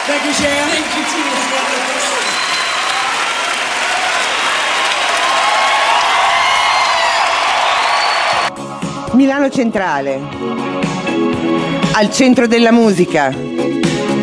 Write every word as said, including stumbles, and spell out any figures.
Thank you, Jan. Thank you, Tina. Milano Centrale, al centro della musica.